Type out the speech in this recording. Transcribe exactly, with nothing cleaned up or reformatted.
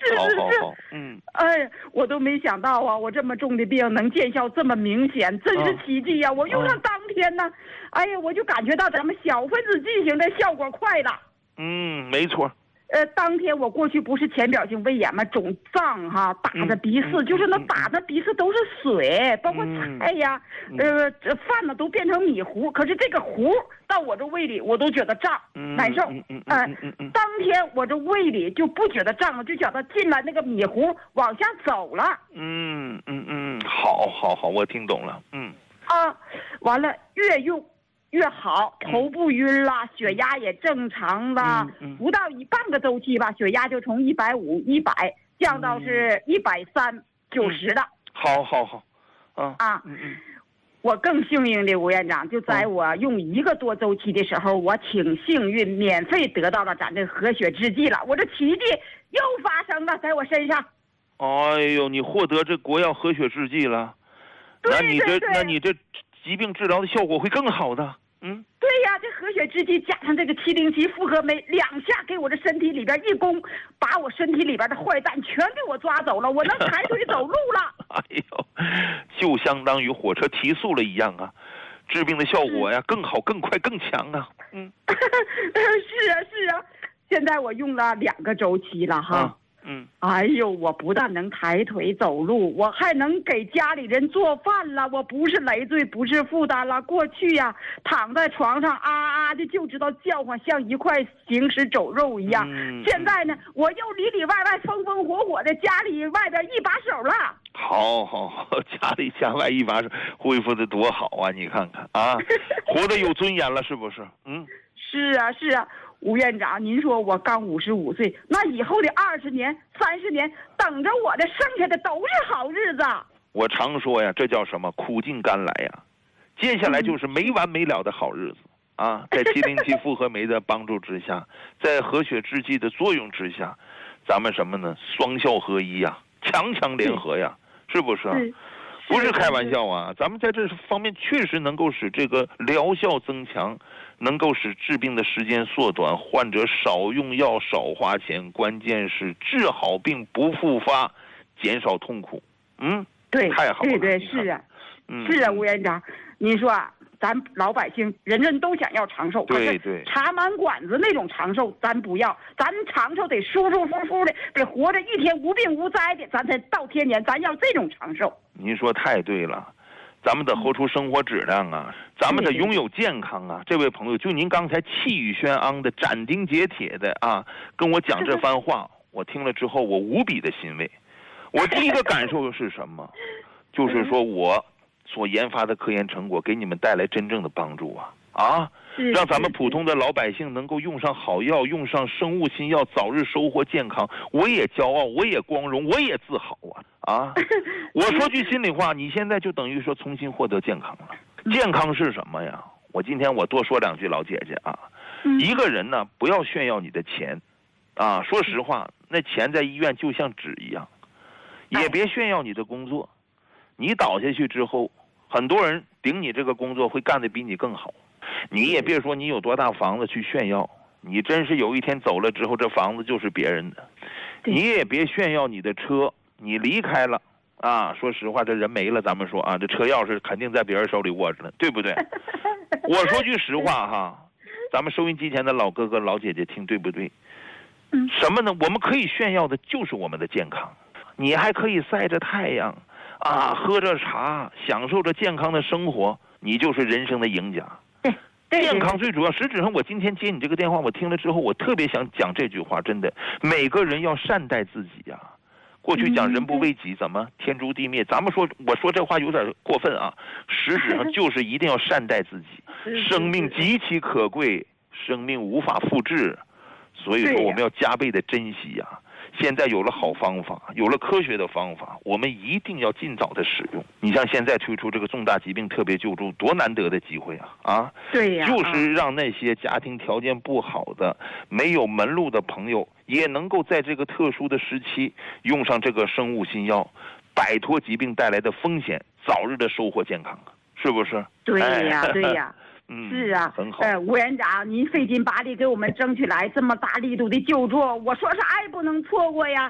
好是是好好，嗯， 哎，我都没想到啊，我这么重的病能见效这么明显，真是奇迹呀、啊！我用上当天呢，哎呀，我就感觉到咱们小分子剂型的效果快了。 嗯，没错。 呃，当天我过去不是浅表性胃炎吗？肿胀哈，打的鼻饲， 嗯、 就是那打的鼻饲都是水，嗯、包括菜呀，嗯、呃，这饭呢都变成米糊。可是这个糊到我这胃里，我都觉得胀， 嗯、 难受。 嗯嗯嗯嗯嗯。当天我这胃里就不觉得胀了，就觉得进来那个米糊往下走了。 嗯嗯嗯，好，好，好，我听懂了。嗯。 啊，完了，越用越好，头不晕了，血压也正常了， 嗯嗯、 不到一半个周期吧，血压就从一百五、一百降到是一百三、九十了。 好好好，啊啊， 嗯嗯， 我更幸运的吴院长，就在我用一个多周期的时候，我挺幸运，免费得到了咱这和血制剂了，我这奇迹又发生了在我身上。 哎呦，你获得这国药和血制剂了， 对那你这对对那你这疾病治疗的效果会更好的。嗯， 对呀，这和血制剂加上这个七零七复合酶，两下给我这身体里边一攻，把我身体里边的坏蛋全给我抓走了，我能抬腿走路了。 哎呦，就相当于火车提速了一样啊，治病的效果呀更好、更快、更强啊。嗯， 是啊是啊，现在我用了两个周期了哈。 啊嗯， 哎呦，我不但能抬腿走路，我还能给家里人做饭了，我不是累赘，不是负担了。过去呀、啊，躺在床上啊啊的就知道叫唤，像一块行尸走肉一样。 嗯、 现在呢，我又里里外外风风火火的，家里外边一把手了。 好好好，家里家外一把手，恢复的多好啊！你看看啊，活得有尊严了，是不是？嗯， 是啊是啊。吴院长，您说我刚五十五岁，那以后的二十年、三十年，等着我的，剩下的都是好日子。 我常说呀，这叫什么？苦尽甘来呀！接下来就是没完没了的好日子啊！在七零七复合酶的帮助之下，在和血制剂的作用之下，咱们什么呢？双效合一呀，强强联合呀，是不是？不是开玩笑啊！咱们在这方面确实能够使这个疗效增强，能够使治病的时间缩短，患者少用药少花钱，关键是治好病不复发，减少痛苦。嗯， 对， 太好了。 对对，是啊， 嗯， 是啊，吴院长，您说啊，咱老百姓人人都想要长寿， 对对， 插满管子那种长寿咱不要，咱长寿得舒舒服服的，得活着一天无病无灾的，咱才到天年，咱要这种长寿。 您说太对了，咱们得活出生活质量啊，咱们得拥有健康啊。这位朋友，就您刚才气宇轩昂的、斩钉截铁的啊，跟我讲这番话，我听了之后，我无比的欣慰。我第一个感受是什么？就是说我所研发的科研成果给你们带来真正的帮助啊啊！让咱们普通的老百姓能够用上好药，用上生物新药，早日收获健康，我也骄傲，我也光荣，我也自豪啊！啊，我说句心里话，你现在就等于说重新获得健康了。健康是什么呀？我今天我多说两句，老姐姐啊，一个人呢，不要炫耀你的钱，啊，说实话，那钱在医院就像纸一样，也别炫耀你的工作，你倒下去之后，很多人顶你这个工作会干得比你更好。你也别说你有多大房子去炫耀，你真是有一天走了之后，这房子就是别人的。你也别炫耀你的车，你离开了啊，说实话，这人没了，咱们说啊，这车钥匙肯定在别人手里握着呢，对不对？我说句实话哈，咱们收音机前的老哥哥老姐姐听对不对？什么呢？我们可以炫耀的就是我们的健康，你还可以晒着太阳啊，喝着茶，享受着健康的生活，你就是人生的赢家。健康最主要，实质上我今天接你这个电话，我听了之后，我特别想讲这句话，真的，每个人要善待自己呀、啊。过去讲人不为己，怎么天诛地灭？咱们说，我说这话有点过分啊，实质上就是一定要善待自己，生命极其可贵，生命无法复制，所以说我们要加倍的珍惜呀、啊。现在有了好方法，有了科学的方法，我们一定要尽早的使用。你像现在推出这个重大疾病特别救助，多难得的机会啊！啊， 对呀， 就是让那些家庭条件不好的、没有门路的朋友，也能够在这个特殊的时期用上这个生物新药，摆脱疾病带来的风险，早日的收获健康，是不是？ 对呀，对呀。 嗯， 是啊， 很好。 呃，吴院长，您费劲巴力给我们争取来这么大力度的救助，我说是爱不能错过呀。